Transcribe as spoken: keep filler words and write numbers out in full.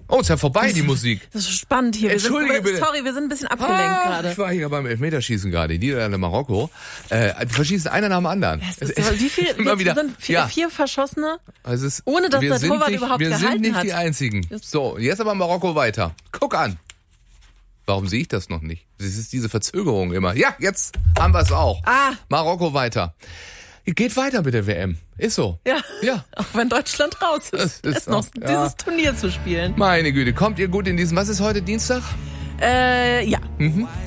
Oh, ist ja vorbei, die Musik. Das ist spannend hier. Wir sind, Entschuldige bitte. Sorry, wir sind ein bisschen abgelenkt Ah, gerade. ich war hier beim Elfmeterschießen gerade, in Niederlande, Marokko. Äh, die verschießen einer nach dem anderen. Das ist so, wie viel, Immer jetzt wieder. sind vier, Ja. vier Verschossene, Also es ist, ohne dass wir der sind Torwart nicht, überhaupt wir gehalten sind nicht hat. die Einzigen. So, jetzt aber Marokko weiter. Guck an. Warum sehe ich das noch nicht? Das ist diese Verzögerung immer. Ja, jetzt haben wir es auch. Ah. Marokko weiter. Geht weiter mit der W M. Ist so. Ja. Ja. Auch wenn Deutschland raus ist, Das ist ist noch so. Ja. dieses Turnier zu spielen. Meine Güte, kommt ihr gut in diesen, was ist heute, Dienstag? Äh, ja. Mhm.